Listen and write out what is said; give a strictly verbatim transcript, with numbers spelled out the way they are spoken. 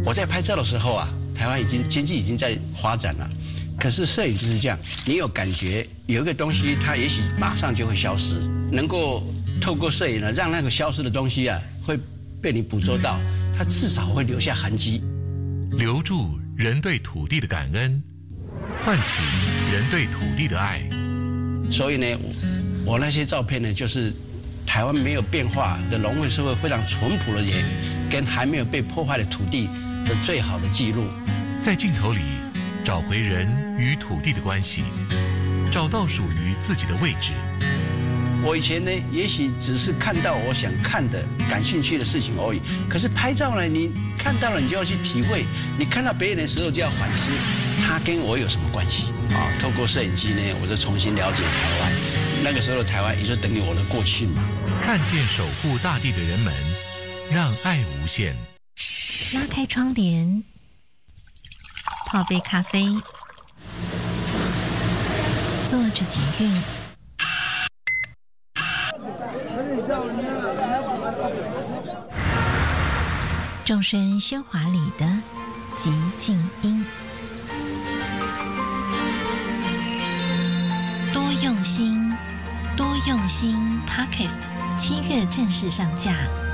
我在拍照的时候啊，台湾已经经济已经在发展了，可是摄影就是这样，你有感觉有一个东西，它也许马上就会消失，能够透过摄影呢，让那个消失的东西啊，会被你捕捉到，它至少会留下痕迹， 留住人对土地的感恩，唤起人对土地的爱。 所以呢，我那些照片呢，就是台湾没有变化的农业社会非常淳朴的人，跟还没有被破坏的土地的最好的记录。 在镜头里找回人与土地的关系，找到属于自己的位置。 我以前呢，也许只是看到我想看的、感兴趣的事情而已。可是拍照呢，你看到了，你就要去体会；你看到别人的时候，就要反思，他跟我有什么关系啊？透过摄影机呢，我就重新了解台湾。那个时候的台湾，也就等于我的过去嘛。 看见守护大地的人们，让爱无限。 拉开窗帘，泡杯咖啡，坐着捷运。众声喧哗里的寂静音，多用心，多用心 Podcast 七月正式上架。